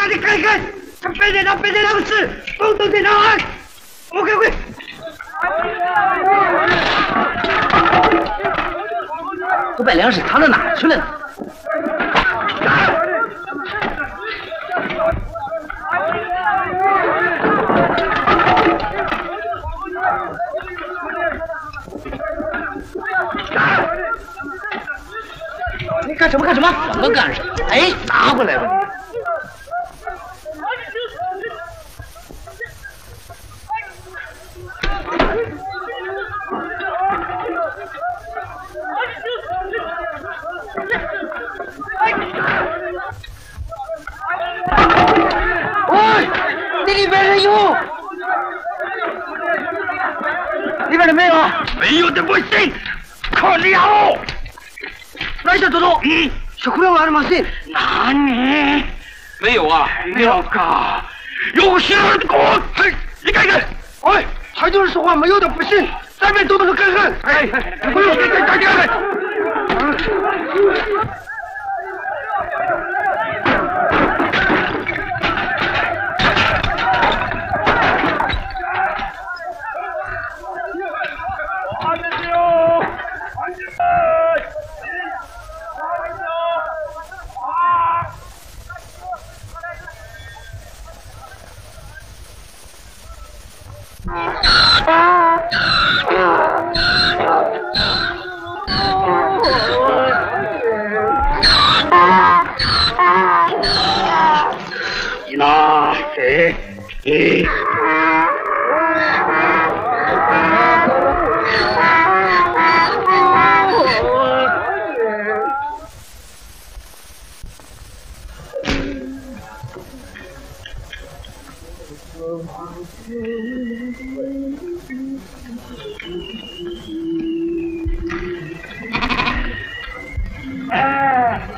哪里看看？他背在那不是，都在那啊 ！OK。 都把粮食藏到哪儿去了呢？你干什么？什么干什么？哎，拿回来吧你！喂，那里边人有？里边的没有啊？ 没有的不行，靠你哦！ 来，小豆豆，小姑娘来了吗？是？ 哪里？ 没有啊， 两个，有些人的锅，嘿，你看看，喂，还有人说话没有的不行，三边都是看看，哎，不用看看。那谁？